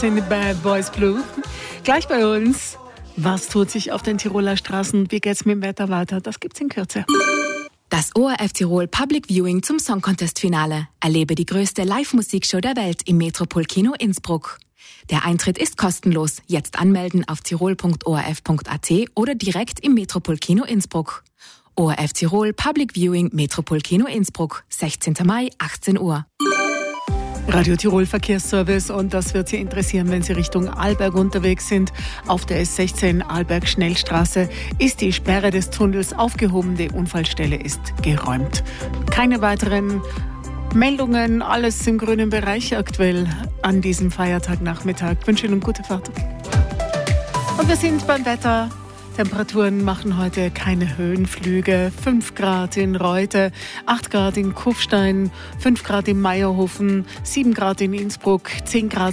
sind die Bad Boys Blue. Gleich bei uns. Was tut sich auf den Tiroler Straßen? Wie geht's mit dem Wetter weiter? Das gibt's in Kürze. Das ORF Tirol Public Viewing zum Song Contest Finale. Erlebe die größte Live-Musikshow der Welt im Metropol-Kino Innsbruck. Der Eintritt ist kostenlos. Jetzt anmelden auf tirol.orf.at oder direkt im Metropol-Kino Innsbruck. ORF Tirol Public Viewing Metropol-Kino Innsbruck. 16. Mai, 18 Uhr. Radio Tirol Verkehrsservice, und das wird Sie interessieren, wenn Sie Richtung Arlberg unterwegs sind. Auf der S16 Arlberg-Schnellstraße ist die Sperre des Tunnels aufgehoben, die Unfallstelle ist geräumt. Keine weiteren Meldungen, alles im grünen Bereich aktuell an diesem Feiertagnachmittag. Ich wünsche Ihnen gute Fahrt. Und wir sind beim Wetter. Temperaturen machen heute keine Höhenflüge. 5 Grad in Reute, 8 Grad in Kufstein, 5 Grad in Meierhofen, 7 Grad in Innsbruck, 10 Grad